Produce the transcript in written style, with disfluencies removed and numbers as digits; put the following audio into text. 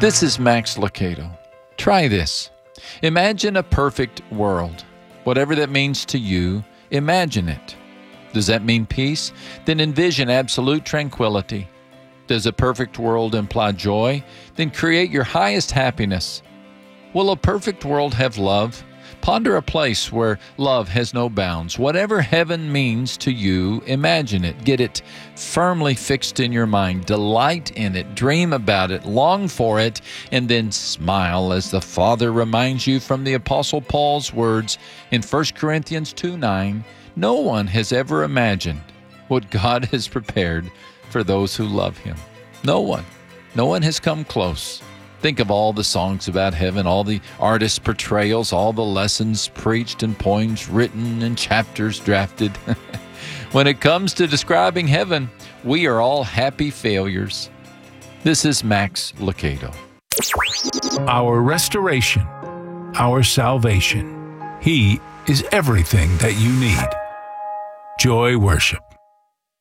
This is Max Lucado. Try this. Imagine a perfect world. Whatever that means to you, imagine it. Does that mean peace? Then envision absolute tranquility. Does a perfect world imply joy? Then create your highest happiness. Will a perfect world have love? Ponder a place where love has no bounds. Whatever heaven means to you, imagine it. Get it firmly fixed in your mind. Delight in it. Dream about it. Long for it. And then smile as the Father reminds you from the Apostle Paul's words in 1 Corinthians 2:9, no one has ever imagined what God has prepared for those who love Him. No one. No one has come close. Think of all the songs about heaven, all the artists' portrayals, all the lessons preached and poems written and chapters drafted. When it comes to describing heaven, we are all happy failures. This is Max Lucado. Our restoration, our salvation. He is everything that you need. Joy Worship.